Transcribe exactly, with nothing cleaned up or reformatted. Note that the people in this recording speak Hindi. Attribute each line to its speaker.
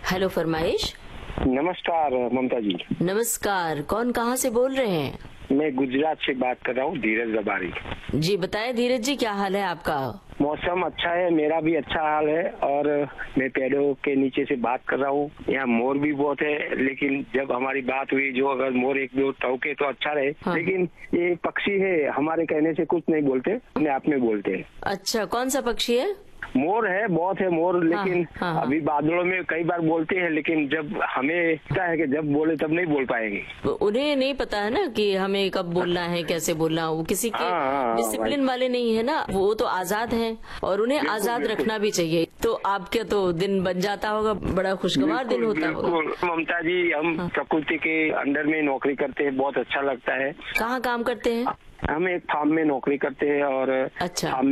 Speaker 1: हेलो फरमाइश।
Speaker 2: नमस्कार ममता जी।
Speaker 1: नमस्कार, कौन कहाँ से बोल रहे हैं?
Speaker 2: मैं गुजरात से बात कर रहा हूँ, धीरज दबारी।
Speaker 1: जी बताएं धीरज जी, क्या हाल है आपका?
Speaker 2: मौसम अच्छा है, मेरा भी अच्छा हाल है और मैं पेड़ों के नीचे से बात कर रहा हूँ। यहाँ मोर भी बहुत है, लेकिन जब हमारी बात हुई जो अगर मोर एक दो टौके तो अच्छा रहे। हाँ। लेकिन ये पक्षी है, हमारे कहने से कुछ नहीं बोलते, अपने आप में बोलते हैं।
Speaker 1: अच्छा, कौन सा पक्षी है?
Speaker 2: मोर है, बहुत है मोर, लेकिन
Speaker 1: हाँ, हाँ,
Speaker 2: अभी बादलों में कई बार बोलते हैं, लेकिन जब हमें पता है कि जब बोले तब नहीं बोल पाएंगे।
Speaker 1: उन्हें नहीं पता है ना कि हमें कब बोलना है, कैसे बोलना। वो किसी के
Speaker 2: हाँ,
Speaker 1: डिसिप्लिन हाँ, वाले नहीं है ना, वो तो आजाद हैं और उन्हें आजाद रखना भी चाहिए। तो आपके तो दिन बन जाता होगा, बड़ा खुशगवार दिन होता होगा।
Speaker 2: ममता जी, हम हाँ। प्रकृति के अंडर में नौकरी करते हैं, बहुत अच्छा लगता है।
Speaker 1: कहाँ काम करते हैं?
Speaker 2: हम एक फार्म में नौकरी करते हैं और
Speaker 1: अच्छा।